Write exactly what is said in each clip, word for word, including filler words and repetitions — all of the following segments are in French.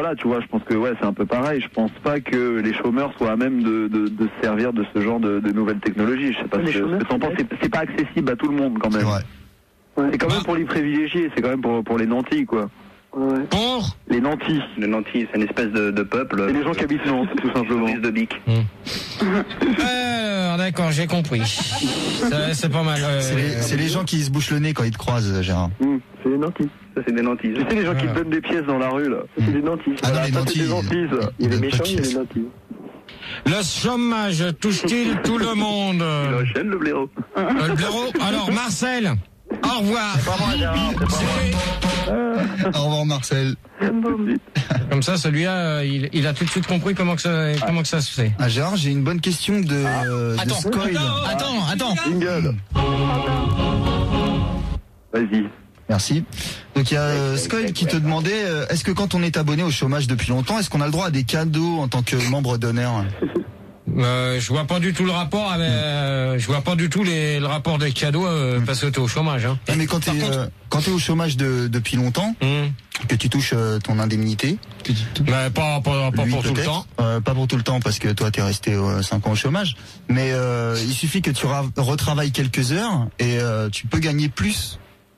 Voilà, tu vois, je pense que ouais, c'est un peu pareil. Je pense pas que les chômeurs soient à même de, de, de se servir de ce genre de, de nouvelles technologies. Je sais pas ce que, ce que t'en penses. C'est, c'est pas accessible à tout le monde quand même. Ouais. C'est quand même pour les privilégiés. C'est quand même pour, pour les nantis, quoi. Ouais. Pour Les nantis. Les nantis, c'est une espèce de, de peuple. C'est les gens qui habitent Nantes, tout simplement. De bic. Mmh. Euh, d'accord, j'ai compris. Ça, c'est pas mal. Euh, C'est les, c'est les gens qui se bouchent le nez quand ils te croisent, Gérard. Mmh, c'est les nantis. Ça, c'est des nantis. Tu sais, les gens qui te donnent des pièces dans la rue, là. Ça, c'est des nantis. Ah non, Voilà, les ça, nantis, c'est des nantis, ça. ils Il y a donnent les pas de méchants, il y a les pièces. nantis. Le chômage touche-t-il tout le monde? Il enchaîne le blaireau. Euh, le blaireau. Alors, Marcel, au revoir. C'est pas moi, Gérard, c'est pas moi. Au revoir, Marcel. Comme ça, celui-là, euh, il, il a tout de suite compris comment que ça, comment que ça se fait. Ah, Gérard, j'ai une bonne question de, euh, de Attends, Scoil. attends, attends. Jingle. Vas-y. Merci. Donc il y a euh, Scoil qui te demandait, euh, est-ce que quand on est abonné au chômage depuis longtemps, est-ce qu'on a le droit à des cadeaux en tant que membre d'honneur? Euh, je vois pas du tout le rapport avec, euh, je vois pas du tout les, le rapport des cadeaux euh, parce que t'es au chômage. Hein. Ah, mais quand t'es euh, quand t'es au chômage de, depuis longtemps, Mmh. que tu touches euh, ton indemnité, que tu touches- Mais pas, pas, pas lui, pour tout le peut-être. temps. Euh, pas pour tout le temps parce que toi t'es resté euh, cinq ans au chômage, mais euh, il suffit que tu ra- retravailles quelques heures et euh, tu peux gagner plus.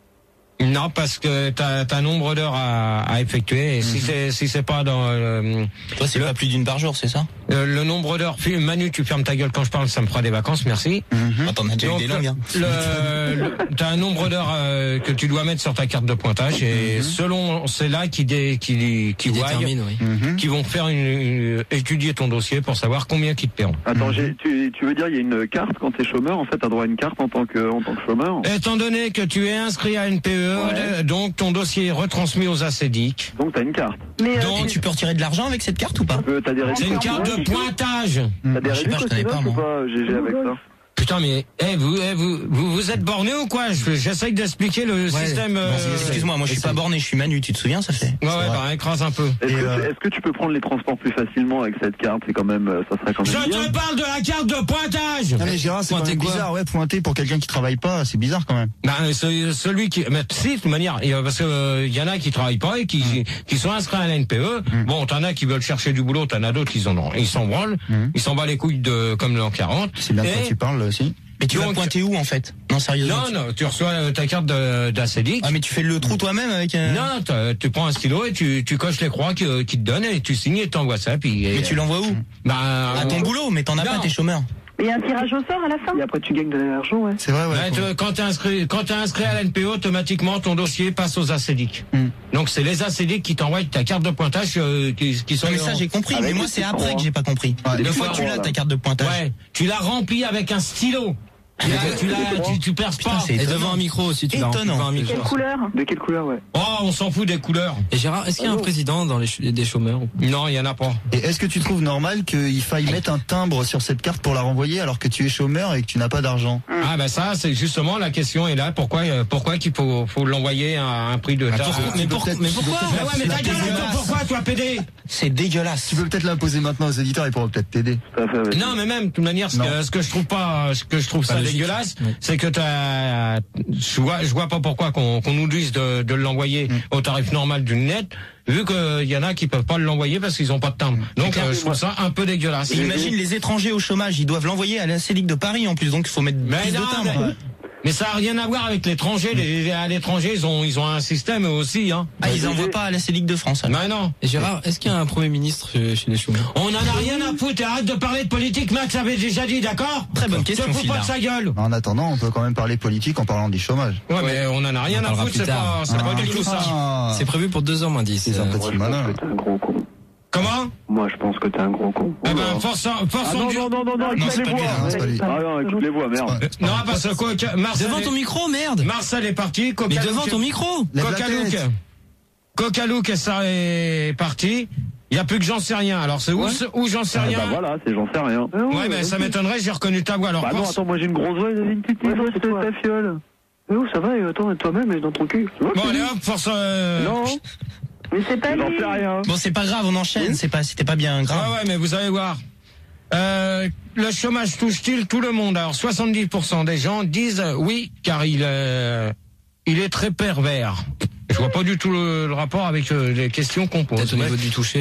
Non, parce que t'as as un nombre d'heures à, à effectuer et si c'est si c'est pas dans euh, Toi, c'est pas plus d'une par jour, c'est ça? le, le nombre d'heures. Manu, tu fermes ta gueule quand je parle, ça me fera des vacances, merci. Mhm. Attends, on a déjà eu Donc, des langues, hein. le, le- t'as un nombre d'heures euh, que tu dois mettre sur ta carte de pointage et selon c'est là qui dé, qui qui, voient, détermine, oui. Mhm. qui vont faire une, une- étudier ton dossier pour savoir combien qui te paieront. Attends, j'ai, tu, tu veux dire, il y a une carte quand t'es chômeur, en fait, t'as droit à une carte en tant que, en tant que chômeur? Étant donné que tu es inscrit à N P E, Ouais. donc ton dossier est retransmis aux ACEDIC. Donc t'as une carte. Mais euh, Donc, Et tu peux retirer de l'argent avec cette carte ou pas? Tu peux- T'as des c'est une réductions. carte de pointage. T'as des Je sais pas, je réductions connais pas, ou moi. pas, G G, avec ça? Putain, mais eh, vous, eh, vous, vous, vous êtes borné ou quoi? Je- J'essaye d'expliquer le système. euh, Bon, excuse-moi, moi je suis pas borné, je suis Manu, tu te souviens, ça fait? Ouais, ouais, bah, écrase un peu. Est-ce Et, que, tu- euh, est-ce que tu peux prendre les transports plus facilement avec cette carte? C'est quand même, euh, ça serait quand Je même bien. te parle de la carte de pointage. Ah mais Gérard, c'est quand Pointer même quoi? bizarre, ouais, pointer pour quelqu'un qui travaille pas, c'est bizarre quand même. Bah, ce- celui qui, mais si, de toute manière, il y a- parce que euh, y en a qui travaillent pas et qui, qui sont inscrits à la N P E. Bon, t'en as qui veulent chercher du boulot, t'en as d'autres qui en ont, ils s'en branlent, Mhm. ils s'en battent les couilles de comme l'an quarante. C'est bien de Et- quoi tu parles aussi. Mais tu vas Donc- pointer où en fait? Non, sérieusement. Non, tu- non, tu reçois euh, ta carte de- d'ACEDIC. Ah, mais tu fais le trou toi-même avec un... Non, t'as- tu prends un stylo et tu, tu coches les croix qui, qui te donnent et tu signes et t'envoies ça. Puis, Mais tu l'envoies où? bah, À ton boulot, mais t'en as Non. pas, t'es chômeur. il y a un tirage au sort à la fin. Et après, tu gagnes de l'argent, ouais. C'est vrai, ouais. Ouais, tu- quand t'es inscrit, quand t'es inscrit à la N P E, automatiquement ton dossier passe aux ACEDIC. Hmm. Donc c'est les ACEDIC qui t'envoient ta carte de pointage euh, qui, qui sont. Non, mais ça j'ai compris, Avec mais moi les c'est petits après points. que j'ai pas compris. Ouais, Une le fois point, que tu l'as, voilà. ta carte de pointage. Ouais, tu l'as rempli avec un stylo. Tu l'as, tu l'as, tu, tu perces Putain, pas. c'est Et étonnant. devant un micro aussi, tu l'as rempli Étonnant. devant un Quelle micro. couleur? De quelle couleur, ouais. Oh, on s'en fout des couleurs. Et Gérard, est-ce qu'il y a un président dans les ch- des chômeurs? Non, il y en a pas. Et est-ce que tu trouves normal qu'il faille mettre un timbre sur cette carte pour la renvoyer alors que tu es chômeur et que tu n'as pas d'argent? Ah ben ça, c'est justement la question est là. Pourquoi, euh, pourquoi qu'il faut, faut l'envoyer à un prix de. Ah, ta- pourquoi- mais, tu peux pour- peut-être- mais tu peux pourquoi peut-être Mais ouais, mais la ta gueule, poser toi, là. pourquoi toi, pédé? C'est dégueulasse. Tu peux peut-être la poser maintenant aux éditeurs, ils pourront peut-être t'aider. Tout à fait, ouais. Non, mais même, de toute manière, ce Non. que, ce que je trouve pas, ce que je trouve Pas ça logique. dégueulasse, Oui. c'est que t'as, je vois, je vois pas pourquoi qu'on, qu'on nous dise de, de l'envoyer au tarif normal d'une lettre, vu qu'il y en a qui peuvent pas l'envoyer parce qu'ils ont pas de timbre. Donc, euh, je trouve ça un peu dégueulasse. Et imagine les étrangers au chômage, ils doivent l'envoyer à la Célique de Paris en plus, donc il faut mettre Mais plus non, de timbres. mais, mais ça a rien à voir avec l'étranger. Les, à l'étranger, ils ont, ils ont un système eux aussi, hein. Ah, ils envoient pas à la Célique de France. alors. Mais non. Et Gérard, est-ce qu'il y a un premier ministre chez, chez les chômeurs? On en a rien à foutre. Arrête de parler de politique, Max avait déjà dit, d'accord? Très bonne Je question, te fous pas Phil. de sa gueule. En attendant, on peut quand même parler politique en parlant du chômage. Ouais, mais on en a rien On à parlera foutre. plus C'est tard. pas, c'est pas Ah. du tout ça. Ah. C'est prévu pour deux heures moins dix. C'est un Euh, petit Moi, je malin. pense que t'es un gros con. Comment? Moi, je pense que t'es un gros con. Eh ben, force, force Ah non, du- non, non, non, non, Non, écoute c'est les pas lui, voix. hein, c'est pas lui. Ah non, écoute les voix, merde. Non, parce que quoi, Marcel, Devant est- ton micro, merde. Marcel est parti. Mais devant ton micro. Lève la Coca-Louk. tête. Coca-Louk, ça est parti. Il y a plus que j'en sais rien. Alors, c'est où, c'est où j'en sais Ah, rien? bah voilà, c'est j'en sais rien. Ouais, mais ça m'étonnerait, j'ai reconnu ta voix. Alors, Bah non, force- attends, moi j'ai une grosse voix, j'ai une petite Ouais, voix, c'est c'est toi. ta fiole. Mais oh, ça va, et attends, toi-même, elle est dans ton cul. Tu vois, Bon, c'est allez lui. hop, force, euh... Non, Mais c'est pas j'en lui. sais rien. Bon, c'est pas grave, on enchaîne. C'est pas, c'était pas bien Ouais, grave. ouais, mais vous allez voir. Euh, le chômage touche-t-il tout le monde? Alors, soixante-dix pour cent des gens disent euh, oui, car il, euh, il est très pervers. Je vois pas du tout le, le rapport avec euh, les questions qu'on pose. Peut-être au niveau du toucher.